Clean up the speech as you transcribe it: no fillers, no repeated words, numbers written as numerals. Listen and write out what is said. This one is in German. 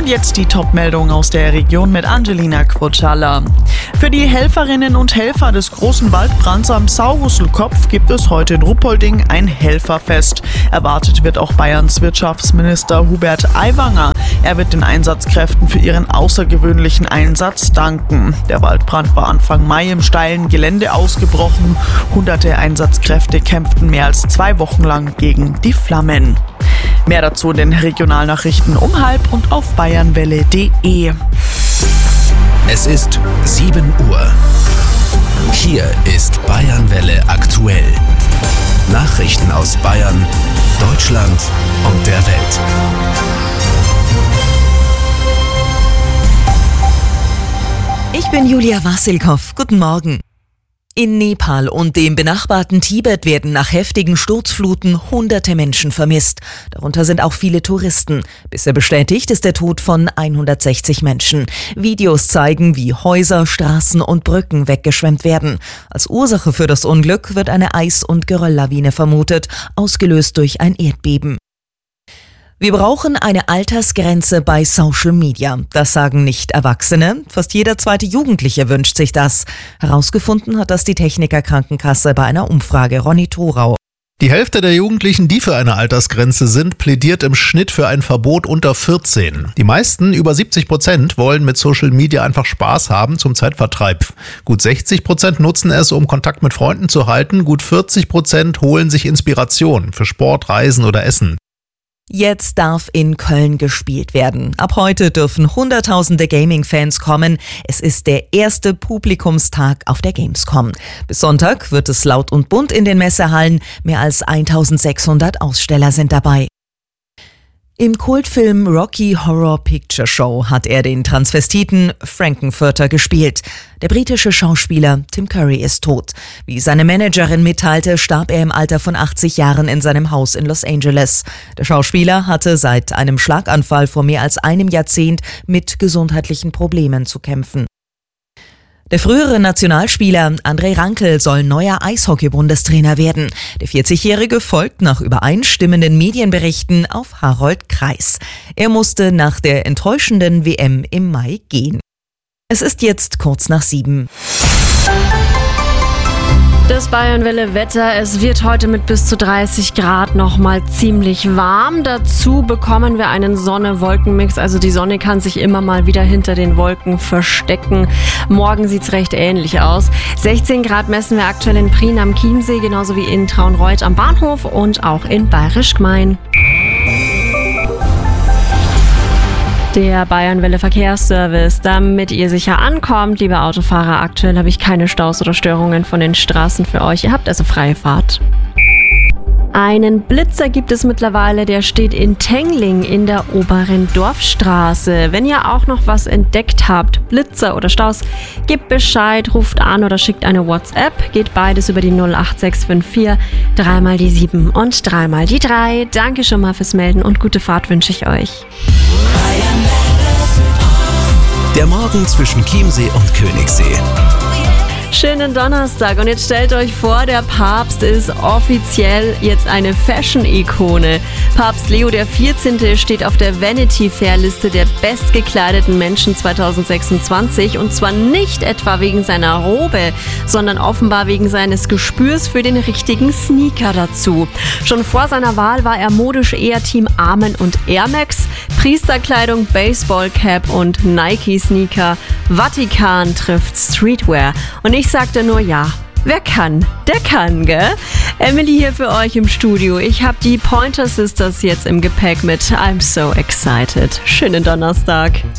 Und jetzt die Top-Meldung aus der Region mit Angelina Quotschala. Für die Helferinnen und Helfer des großen Waldbrands am Saurusselkopf gibt es heute in Ruppolding ein Helferfest. Erwartet wird auch Bayerns Wirtschaftsminister Hubert Aiwanger. Er wird den Einsatzkräften für ihren außergewöhnlichen Einsatz danken. Der Waldbrand war Anfang Mai im steilen Gelände ausgebrochen. Hunderte Einsatzkräfte kämpften mehr als 2 Wochen lang gegen die Flammen. Mehr dazu in den Regionalnachrichten um 12:30 und auf bayernwelle.de. Es ist 7 Uhr. Hier ist Bayernwelle aktuell. Nachrichten aus Bayern, Deutschland und der Welt. Ich bin Julia Wassilkow. Guten Morgen. In Nepal und dem benachbarten Tibet werden nach heftigen Sturzfluten hunderte Menschen vermisst. Darunter sind auch viele Touristen. Bisher bestätigt ist der Tod von 160 Menschen. Videos zeigen, wie Häuser, Straßen und Brücken weggeschwemmt werden. Als Ursache für das Unglück wird eine Eis- und Gerölllawine vermutet, ausgelöst durch ein Erdbeben. Wir brauchen eine Altersgrenze bei Social Media. Das sagen nicht Erwachsene. Fast jeder zweite Jugendliche wünscht sich das. Herausgefunden hat das die Techniker Krankenkasse bei einer Umfrage. Ronny Thorau. Die Hälfte der Jugendlichen, die für eine Altersgrenze sind, plädiert im Schnitt für ein Verbot unter 14. Die meisten, über 70%, wollen mit Social Media einfach Spaß haben zum Zeitvertreib. Gut 60% nutzen es, um Kontakt mit Freunden zu halten. Gut 40% holen sich Inspiration für Sport, Reisen oder Essen. Jetzt darf in Köln gespielt werden. Ab heute dürfen Hunderttausende Gaming-Fans kommen. Es ist der erste Publikumstag auf der Gamescom. Bis Sonntag wird es laut und bunt in den Messehallen. Mehr als 1600 Aussteller sind dabei. Im Kultfilm Rocky Horror Picture Show hat er den Transvestiten Frankenfurter gespielt. Der britische Schauspieler Tim Curry ist tot. Wie seine Managerin mitteilte, starb er im Alter von 80 Jahren in seinem Haus in Los Angeles. Der Schauspieler hatte seit einem Schlaganfall vor mehr als einem Jahrzehnt mit gesundheitlichen Problemen zu kämpfen. Der frühere Nationalspieler André Rankel soll neuer Eishockey-Bundestrainer werden. Der 40-Jährige folgt nach übereinstimmenden Medienberichten auf Harold Kreis. Er musste nach der enttäuschenden WM im Mai gehen. Es ist jetzt kurz nach 7. Das Bayernwelle-Wetter. Es wird heute mit bis zu 30 Grad nochmal ziemlich warm. Dazu bekommen wir einen Sonne-Wolken-Mix. Also die Sonne kann sich immer mal wieder hinter den Wolken verstecken. Morgen sieht es recht ähnlich aus. 16 Grad messen wir aktuell in Prien am Chiemsee, genauso wie in Traunreut am Bahnhof und auch in Bayerisch Gmein. Der Bayernwelle Verkehrsservice, damit ihr sicher ankommt, liebe Autofahrer. Aktuell habe ich keine Staus oder Störungen von den Straßen für euch. Ihr habt also freie Fahrt. Einen Blitzer gibt es mittlerweile, der steht in Tengling in der oberen Dorfstraße. Wenn ihr auch noch was entdeckt habt, Blitzer oder Staus, gebt Bescheid, ruft an oder schickt eine WhatsApp. Geht beides über die 08654 3 die 7 und 3 die 3. Danke schon mal fürs Melden und gute Fahrt wünsche ich euch. Der Morgen zwischen Chiemsee und Königssee. Schönen Donnerstag und jetzt stellt euch vor, der Papst ist offiziell jetzt eine Fashion-Ikone. Papst Leo XIV. Steht auf der Vanity Fair-Liste der bestgekleideten Menschen 2026 und zwar nicht etwa wegen seiner Robe, sondern offenbar wegen seines Gespürs für den richtigen Sneaker dazu. Schon vor seiner Wahl war er modisch eher Team Armen und Air Max, Priesterkleidung, Baseballcap und Nike-Sneaker. Vatikan trifft Streetwear. Und ich sagte nur ja. Wer kann, der kann, gell? Emily hier für euch im Studio. Ich habe die Pointer Sisters jetzt im Gepäck mit I'm So Excited. Schönen Donnerstag.